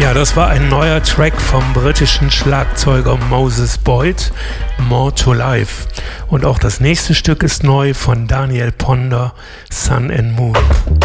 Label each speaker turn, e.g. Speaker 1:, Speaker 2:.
Speaker 1: Ja, das war ein neuer Track vom britischen Schlagzeuger Moses Boyd, More to Life. Und auch das nächste Stück ist neu von Daniel Ponder, Sun and Moon.